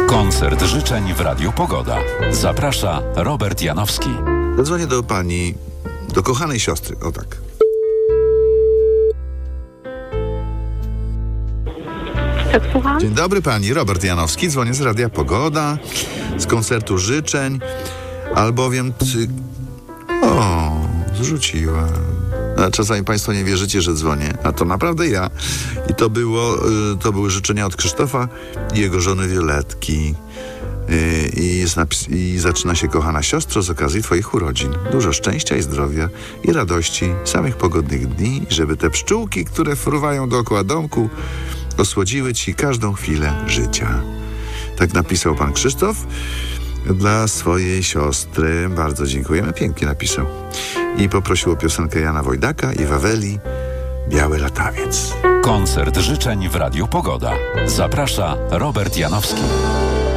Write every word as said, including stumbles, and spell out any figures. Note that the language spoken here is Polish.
Koncert życzeń w Radiu Pogoda. Zaprasza Robert Janowski. Zadzwonię do pani, do kochanej siostry, o tak. Tak, słucham? Dzień dobry pani, Robert Janowski, dzwonię z Radia Pogoda, z koncertu życzeń, albowiem... Ty... O, zrzuciła. A czasami państwo nie wierzycie, że dzwonię, a to naprawdę ja. I to było, to były życzenia od Krzysztofa i jego żony Violetki. I, jest napis, I zaczyna się: kochana siostro, z okazji twoich urodzin. Dużo szczęścia i zdrowia i radości, samych pogodnych dni, żeby te pszczółki, które fruwają dookoła domku, osłodziły ci każdą chwilę życia. Tak napisał pan Krzysztof dla swojej siostry. Bardzo dziękujemy, pięknie napisał. I poprosił o piosenkę Jana Wojdaka i Waweli Biały latawiec. Koncert życzeń w Radiu Pogoda. Zaprasza Robert Janowski.